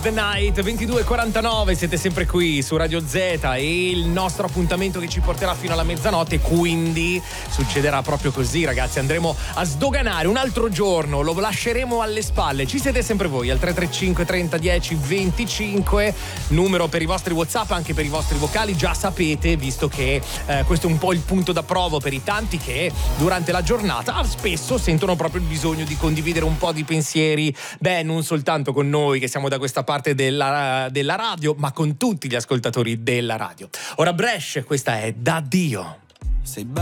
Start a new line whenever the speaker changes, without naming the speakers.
the Night, 22:49, siete sempre qui su Radio Z e il nostro appuntamento che ci porterà fino alla mezzanotte, quindi succederà proprio così, ragazzi, andremo a sdoganare un altro giorno, lo lasceremo alle spalle. Ci siete sempre voi al 335 30 10 25, numero per i vostri WhatsApp, anche per i vostri vocali, già sapete, visto che questo è un po' il punto d'approvo per i tanti che durante la giornata spesso sentono proprio il bisogno di condividere un po' di pensieri, non soltanto con noi che siamo da questa parte della radio, ma con tutti gli ascoltatori della radio. Ora Bresh, questa è Da Dio.
Sei